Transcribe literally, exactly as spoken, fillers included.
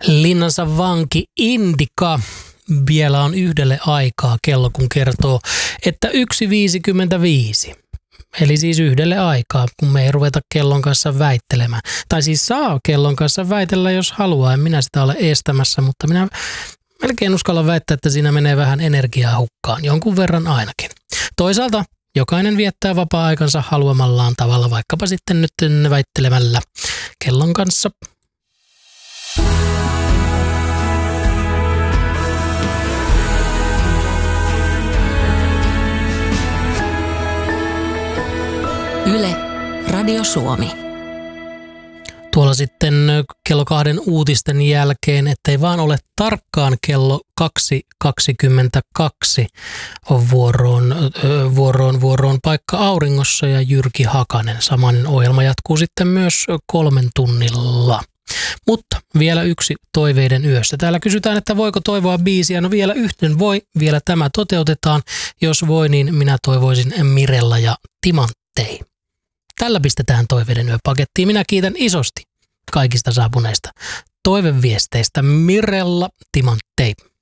Linnansa vanki Indika vielä on yhdelle aikaa kello, kun kertoo, että yksi viisikymmentäviisi. Eli siis yhdelle aikaa, kun me ei ruveta kellon kanssa väittelemään. Tai siis saa kellon kanssa väitellä, jos haluaa. En minä sitä ole estämässä, mutta minä melkein uskallan väittää, että siinä menee vähän energiaa hukkaan. Jonkun verran ainakin. Toisaalta jokainen viettää vapaa-aikansa haluamallaan tavalla, vaikkapa sitten nyt väittelemällä kellon kanssa. Yle, Radio Suomi. Tuolla sitten kello kahden uutisten jälkeen, ettei vaan ole tarkkaan kello kaksi kaksikymmentäkaksi on vuoroon, vuoroon, vuoroon paikka auringossa ja Jyrki Hakanen. Samainen ohjelma jatkuu sitten myös kolmen tunnilla. Mutta vielä yksi toiveiden yöstä. Täällä kysytään, että voiko toivoa biisiä. No vielä yhten voi, vielä tämä toteutetaan. Jos voi, niin minä toivoisin Mirella ja Timanttei. Tällä pistetään toiveiden yöpakettiin. Minä kiitän isosti kaikista saapuneista toiveviesteistä. Mirella, Timanttei.